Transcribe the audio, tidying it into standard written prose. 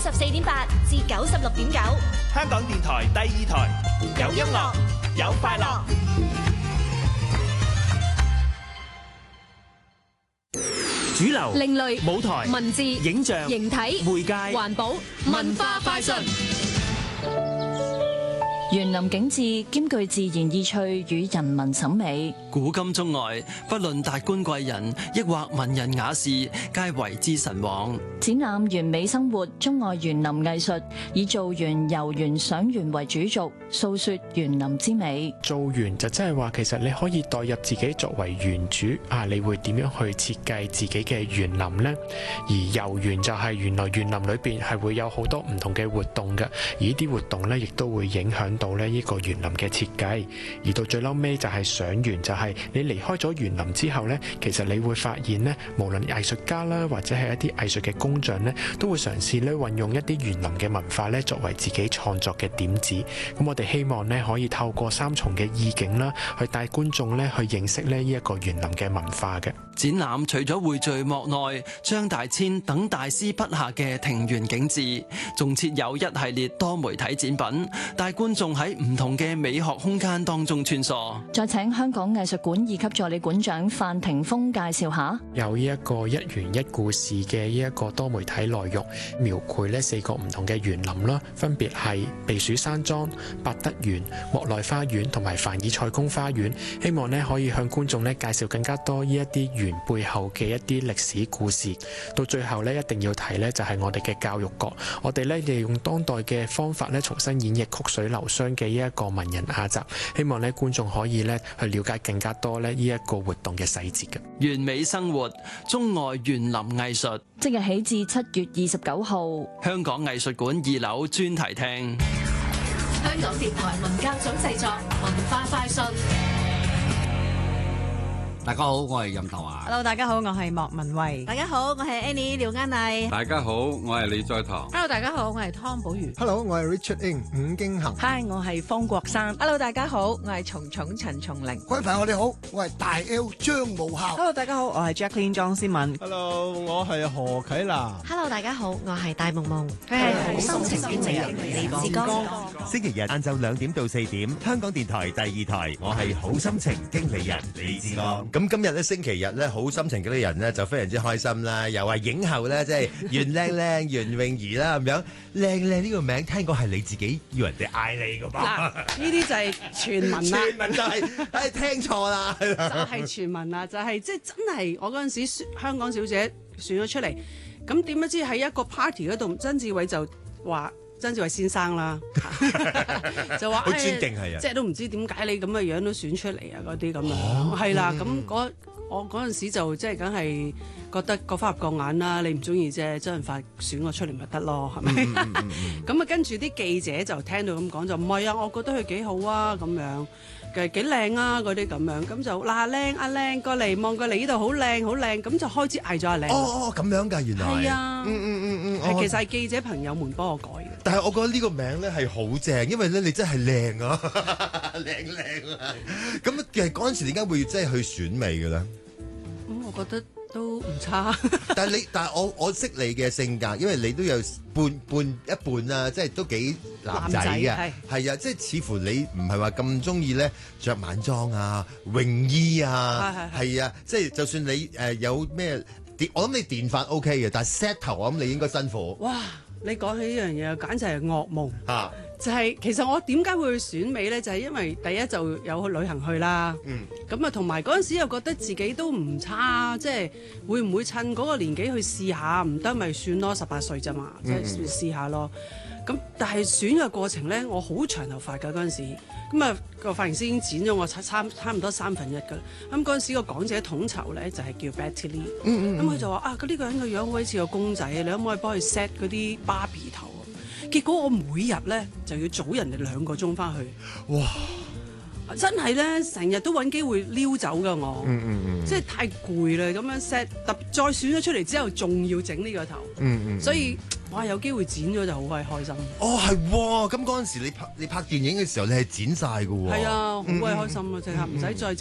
94.8至96.9， 香港電台第2台，有音樂，有快樂。主流、 另類舞台、 文字、 影像、 形體、 媒介、 環保、文化快訊。 園林景致兼具自然意趣與人民審美， 古今中外，不論達官貴人，抑或文人雅士，皆為之神往。 展覽園美生活，中外園林藝術，以造園、遊園、賞園為主軸，訴說園林之美。 造園就即係話，其實你可以代入自己作為園主啊，你會點樣去設計自己嘅園林呢？而遊園就係原來園林裏邊係會有好多唔同嘅活動嘅，而呢啲活動呢，亦都會影響到呢個園林嘅設計。而到最嬲尾就係賞園，就係你離開咗園林之後呢，其實你會發現呢，無論藝術家啦，或者係一啲藝術嘅工匠呢，都會嘗試咧運用一啲園林嘅文化呢，作為自己創作嘅點子。咁我哋希望呢，可以透過3重嘅意境啦，去帶觀眾呢去認識呢一個園林嘅文化嘅。 展覽除咗匯聚莫內、張大千等大師筆下嘅庭園景致，仲設有一系列多媒體展品，帶觀眾喺唔同嘅美學空間當中穿梭。 再請香港藝術館2級助理館長范霆鋒介紹下。 有呢一個一園一故事嘅呢一個多媒體內容，描繪呢4個唔同嘅園林啦，分別係避暑山莊、百德園、莫內花園同埋凡爾賽宮花園。希望呢可以向觀眾呢介紹更加多呢一啲園背後嘅一啲歷史故事。到最後呢，一定要提呢就係我哋嘅教育角，我哋呢利用當代嘅方法呢重新演繹曲水流觴嘅呢一個文人雅集，希望呢觀眾可以呢去了解更加多呢一個活動嘅細節嘅。 園美生活，中外園林藝術， 即日起至7月29號， 香港藝術館2樓專題廳。 香港電台文教組製作，文化快訊。 大家好，我係任頭華。 Hello， 大家好，我係莫文蔚。 大家好，我係 Annie 廖嘉麗。 大家好，我係李在堂。 Hello， 大家好，我係湯寶如。 Hello， 我係 Richard Ng 伍京衡。 Hi， 我係方國珊。Hello， 大家好，我係蟲蟲陳松伶。 各位朋友你好，我係大 L 張無孝。 Hello， 大家好，我係 Jacqueline 莊思敏。 Hello， 我係何啟娜。 Hello， 大家好，我係戴夢夢。佢係好心情經理人李志剛。 星期日晏晝2點到4點，香港電台第2台，我係好心情經理人李志剛。 咁今日咧星期日咧，好心情經理人咧就非常之開心啦，又話影后咧，即係袁靚靚袁詠儀啦咁樣。靚靚呢個名聽講係你自己要人哋嗌你噶噃。 嗱，呢啲就係傳聞啦。 傳聞就係聽錯啦。就係傳聞啦，就係即係真係我嗰陣時香港小姐選咗出嚟，咁點不知喺一個 party 嗰度，曾志偉就話。曾志偉先生啦，就話好尊敬係啊， 即係都唔知點解你咁嘅樣都選出嚟啊嗰啲咁樣，係啦，咁我嗰陣時就即係梗係覺得各花入各眼啦，你唔中意啫，周潤發選我出嚟咪得咯，係咪？咁啊跟住啲記者就聽到咁講就唔係啊，我覺得佢幾好啊咁樣。幾靚啊嗰啲咁樣，咁就嗱靚阿靚過嚟望過嚟呢度好靚好靚，咁就開始嗌咗阿靚。 哦咁樣㗎原來。 係啊，係其實係記者朋友們幫我改嘅。 但係我覺得呢個名咧係好正，因為咧你真係靚啊，靚啊！咁其實嗰陣時點解會真係去選美嘅咧？ 咁我覺得都唔差。 但係我識你嘅性格，因為你都有半一半啦，即係都幾男仔嘅，係啊，即係似乎你唔係話咁中意咧着晚裝啊、泳衣啊，係啊，即係就算你有咩我諗你電髮 OK 嘅，但係 set 頭我諗你應該辛苦。 哇！你講起呢樣嘢，簡直係噩夢。就係其實我點解會去選美咧？就係因為第一就有去旅行去啦。咁啊，同埋嗰陣時又覺得自己都唔差，即係會唔會趁嗰個年紀去試下？唔得咪算咯，18歲啫嘛，即係試下咯。咁但係選嘅過程咧，我好長頭髮㗎嗰陣時。咁啊個髮型師已經剪咗我差唔多1/3㗎啦。咁嗰陣時個港姐統籌咧就係叫 Betty Lee。咁佢就話啊，呢個人個樣好似個公仔，你可唔可以幫佢 set 嗰啲芭比頭？結果我每日咧就要早人哋2個鐘翻去。哇！真係咧，成日都揾機會溜走㗎我。即係太攰啦，咁樣 set， 再選咗出嚟之後，仲要整呢個頭。所以哇，有機會剪咗就好鬼開心。 哦，係喎，咁嗰陣時你拍電影嘅時候，你係剪晒㗎喎。 係啊，好鬼開心啊！即刻唔使再整。